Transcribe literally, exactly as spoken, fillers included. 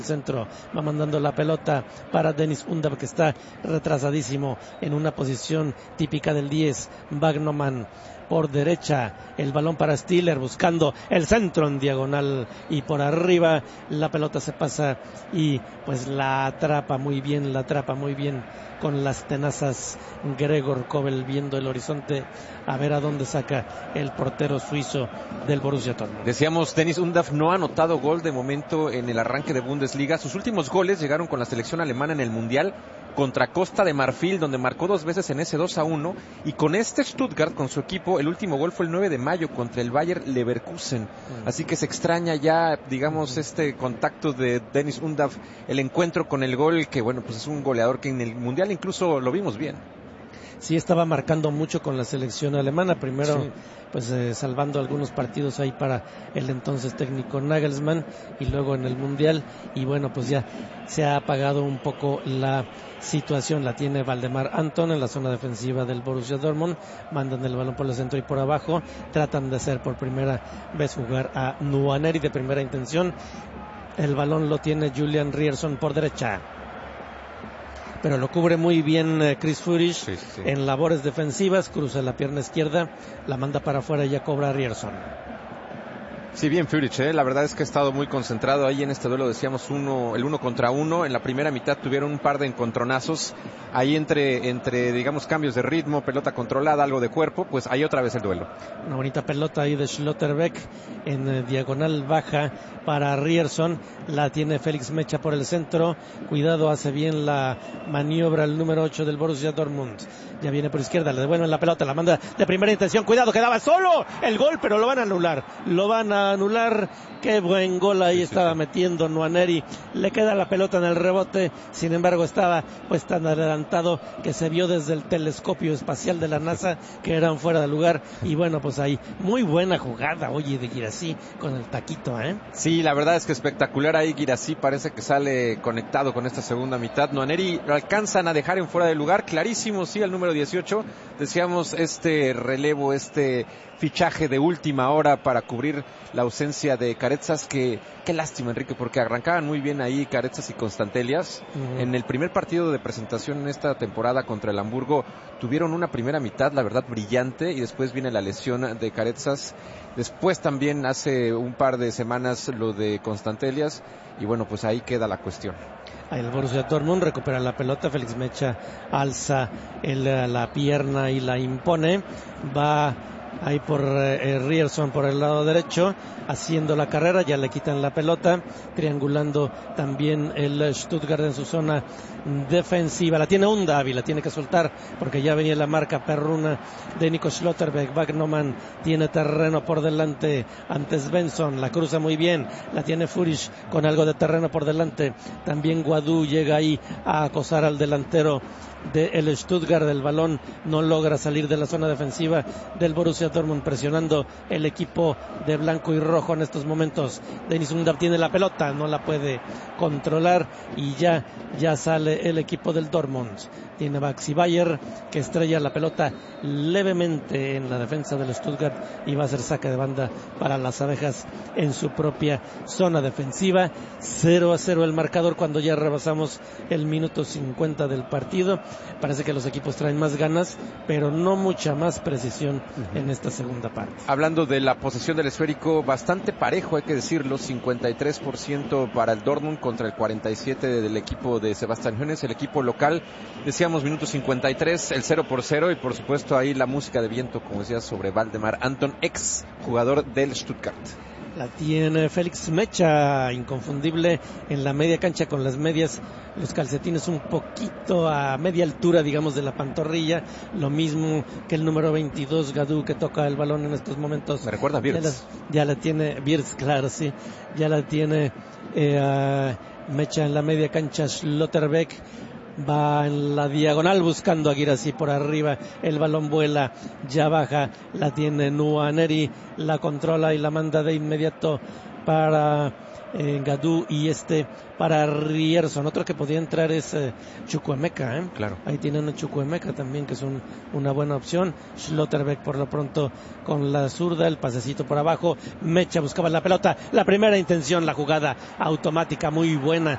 Centro, va mandando la pelota para Deniz Undav, que está retrasadísimo en una posición típica del diez. Wagnerman por derecha, el balón para Stiller, buscando el centro en diagonal y por arriba la pelota se pasa y pues la atrapa muy bien, la atrapa muy bien con las tenazas Gregor Kobel, viendo el horizonte a ver a dónde saca el portero suizo del Borussia Dortmund. Decíamos, Deniz Undav no ha anotado gol de momento en el arranque de Bundesliga. Sus últimos goles llegaron con la selección alemana en el Mundial contra Costa de Marfil, donde marcó dos veces en ese dos a uno, y con este Stuttgart, con su equipo, el último gol fue el nueve de mayo contra el Bayer Leverkusen. Mm. Así que se extraña ya, digamos, este contacto de Deniz Undav, el encuentro con el gol, que bueno, pues es un goleador que en el Mundial incluso lo vimos bien. Sí, estaba marcando mucho con la selección alemana, primero sí. pues eh, salvando algunos partidos ahí para el entonces técnico Nagelsmann, y luego en el Mundial, y bueno, pues ya se ha apagado un poco la situación. La tiene Valdemar Anton en la zona defensiva del Borussia Dortmund, mandan el balón por el centro y por abajo, tratan de hacer por primera vez jugar a Nwaneri de primera intención. El balón lo tiene Julian Ryerson por derecha, pero lo cubre muy bien eh, Chris Führich sí, sí. en labores defensivas, cruza la pierna izquierda, la manda para afuera y ya cobra Ryerson. Sí, bien Führich, ¿eh? La verdad es que ha estado muy concentrado ahí en este duelo, decíamos uno, el uno contra uno. En la primera mitad tuvieron un par de encontronazos ahí entre, entre digamos, cambios de ritmo, pelota controlada, algo de cuerpo, pues ahí otra vez el duelo. Una bonita pelota ahí de Schlotterbeck en eh, diagonal baja para Ryerson, la tiene Félix Mecha por el centro, cuidado, hace bien la maniobra el número ocho del Borussia Dortmund, ya viene por izquierda, le devuelven la pelota, la manda de primera intención, cuidado, quedaba solo el gol, pero lo van a anular, lo van a anular. Qué buen gol ahí estaba metiendo Nwaneri, le queda la pelota en el rebote, sin embargo estaba pues tan adelantado que se vio desde el telescopio espacial de la NASA que eran fuera de lugar, y bueno, pues ahí muy buena jugada, oye, de Guirassy con el taquito, ¿eh? Sí, la verdad es que espectacular ahí Guirassy, parece que sale conectado con esta segunda mitad. Nwaneri lo alcanzan a dejar en fuera de lugar, clarísimo, sí, al número dieciocho, decíamos este relevo, este fichaje de última hora para cubrir la ausencia de Carezas, que qué lástima, Enrique, porque arrancaban muy bien ahí Carezas y Constantelias. Uh-huh. En el primer partido de presentación en esta temporada contra el Hamburgo tuvieron una primera mitad, la verdad, brillante, y después viene la lesión de Carezas. Después también hace un par de semanas lo de Constantelias, y bueno, pues ahí queda la cuestión. El Borussia Dortmund recupera la pelota, Félix Mecha alza el, la pierna y la impone, va ahí por eh, Ryerson por el lado derecho, haciendo la carrera, ya le quitan la pelota, triangulando también el Stuttgart en su zona defensiva, la tiene Undav y la tiene que soltar porque ya venía la marca perruna de Nico Schlotterbeck. Wagnerman tiene terreno por delante ante Svensson, la cruza muy bien, la tiene Führich con algo de terreno por delante, también Guadou llega ahí a acosar al delantero del Stuttgart, el balón no logra salir de la zona defensiva del Borussia Dortmund, presionando el equipo de blanco y rojo en estos momentos. Deniz Undav tiene la pelota, no la puede controlar y ya, ya sale el equipo del Dortmund. Tiene Maxi Bayer que estrella la pelota levemente en la defensa del Stuttgart y va a ser saque de banda para las abejas en su propia zona defensiva. cero a cero el marcador cuando ya rebasamos el minuto cincuenta del partido. Parece que los equipos traen más ganas, pero no mucha más precisión uh-huh. en esta segunda parte. Hablando de la posesión del esférico, bastante parejo, hay que decirlo, cincuenta y tres por ciento para el Dortmund contra el cuarenta y siete por ciento del equipo de Sebastián Hoeneß, el equipo local. Decíamos minuto cincuenta y tres, el cero por cero, y por supuesto ahí la música de viento, como decías, sobre Valdemar Anton, ex jugador del Stuttgart. La tiene Félix Mecha, inconfundible en la media cancha con las medias, los calcetines un poquito a media altura, digamos, de la pantorrilla, lo mismo que el número veintidós, Gadou, que toca el balón en estos momentos. Me recuerda a Wirtz. Ya, ya la tiene Wirtz, claro, sí, ya la tiene eh, uh, Mecha en la media cancha. Schlotterbeck va en la diagonal buscando a Guirassy por arriba, el balón vuela, ya baja, la tiene Nwaneri, la controla y la manda de inmediato para eh, Gadou y este para Ryerson. Otro que podía entrar es eh, Chukwuemeka, ¿eh? Claro. Ahí tienen a Chukwuemeka también, que es un, una buena opción. Schlotterbeck por lo pronto con la zurda, el pasecito por abajo. Mecha buscaba la pelota, la primera intención, la jugada automática muy buena